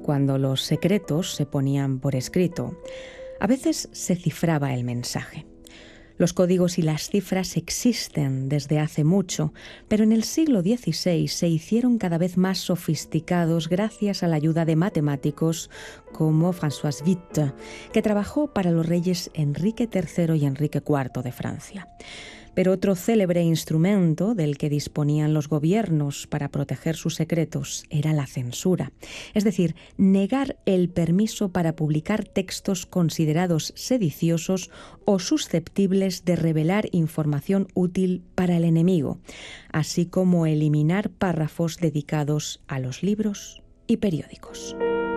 cuando los secretos se ponían por escrito. A veces se cifraba el mensaje. Los códigos y las cifras existen desde hace mucho, pero en el siglo XVI se hicieron cada vez más sofisticados gracias a la ayuda de matemáticos como François Witt, que trabajó para los reyes Enrique III y Enrique IV de Francia. Pero otro célebre instrumento del que disponían los gobiernos para proteger sus secretos era la censura, es decir, negar el permiso para publicar textos considerados sediciosos o susceptibles de revelar información útil para el enemigo, así como eliminar párrafos dedicados a los libros y periódicos.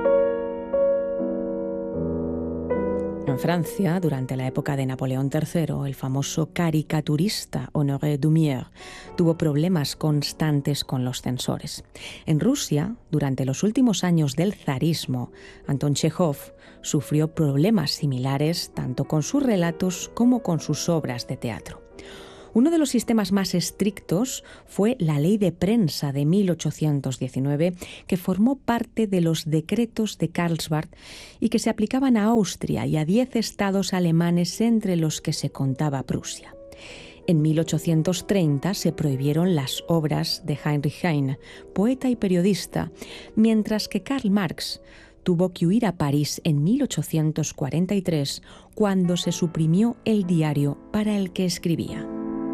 En Francia, durante la época de Napoleón III, el famoso caricaturista Honoré Daumier tuvo problemas constantes con los censores. En Rusia, durante los últimos años del zarismo, Anton Chejov sufrió problemas similares tanto con sus relatos como con sus obras de teatro. Uno de los sistemas más estrictos fue la Ley de Prensa de 1819, que formó parte de los decretos de Karlsbad y que se aplicaban a Austria y a 10 estados alemanes, entre los que se contaba Prusia. En 1830 se prohibieron las obras de Heinrich Heine, poeta y periodista, mientras que Karl Marx tuvo que huir a París en 1843, cuando se suprimió el diario para el que escribía.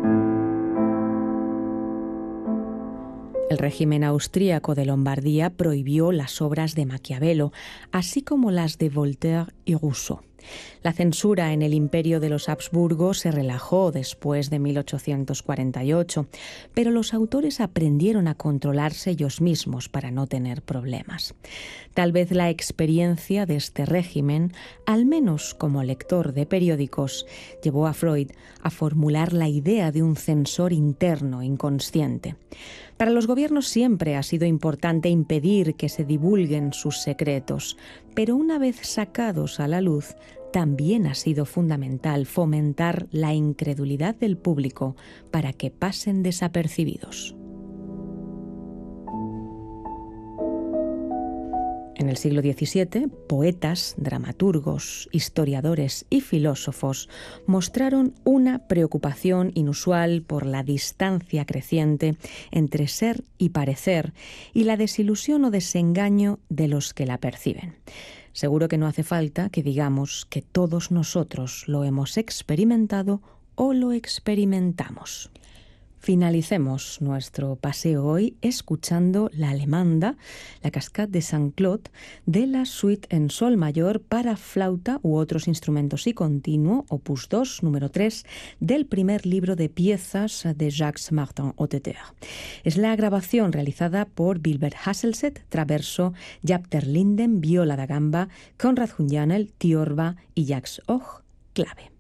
El régimen austríaco de Lombardía prohibió las obras de Maquiavelo, así como las de Voltaire y Rousseau. La censura en el Imperio de los Habsburgo se relajó después de 1848, pero los autores aprendieron a controlarse ellos mismos para no tener problemas. Tal vez la experiencia de este régimen, al menos como lector de periódicos, llevó a Freud a formular la idea de un censor interno inconsciente. Para los gobiernos siempre ha sido importante impedir que se divulguen sus secretos, pero una vez sacados a la luz, también ha sido fundamental fomentar la incredulidad del público para que pasen desapercibidos. En el siglo XVII, poetas, dramaturgos, historiadores y filósofos mostraron una preocupación inusual por la distancia creciente entre ser y parecer y la desilusión o desengaño de los que la perciben. Seguro que no hace falta que digamos que todos nosotros lo hemos experimentado o lo experimentamos. Finalicemos nuestro paseo hoy escuchando la alemanda, la Cascade de Saint-Claude, de la suite en sol mayor para flauta u otros instrumentos y continuo, opus 2, número 3, del primer libro de piezas de Jacques Martin Hotteter. Es la grabación realizada por Wilbert Hasselset, traverso, Jaap ter Linden, viola da gamba, Konrad Junjanel, tiorba y Jacques Och, clave.